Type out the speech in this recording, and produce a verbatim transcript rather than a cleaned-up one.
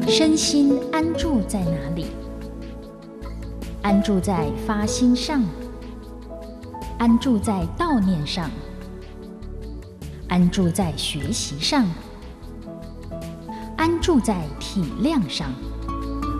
身心安住在哪里？安住在发心上，安住在悼念上，安住在学习上，安住在体谅上。